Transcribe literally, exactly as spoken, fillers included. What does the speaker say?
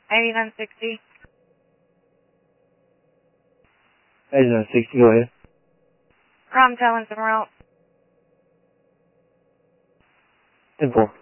eighty-nine sixty. eighty-nine sixty, go ahead. I'm telling somewhere else. ten four.